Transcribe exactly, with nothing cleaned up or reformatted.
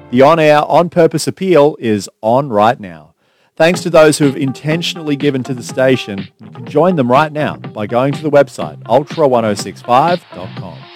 The on-air, on-purpose appeal is on right now. Thanks to those who have intentionally given to the station. You can join them right now by going to the website ultra ten sixty-five dot com.